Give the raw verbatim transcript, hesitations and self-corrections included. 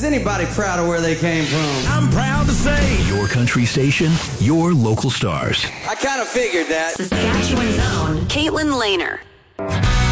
anybody proud of where they came from? I'm proud to say. Your country station, your local stars. I kind of figured that. Saskatchewan's own Caitlin Lehner.